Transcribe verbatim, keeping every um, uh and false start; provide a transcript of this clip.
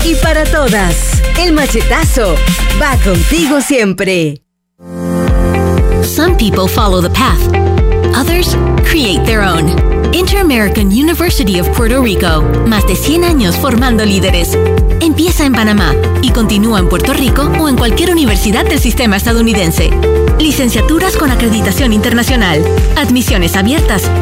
y para todas. El Machetazo va contigo siempre. Some people follow the path. Others create their own. Inter-American University of Puerto Rico. Más de cien años formando líderes. Empieza en Panamá y continúa en Puerto Rico o en cualquier universidad del sistema estadounidense. Licenciaturas con acreditación internacional. Admisiones abiertas.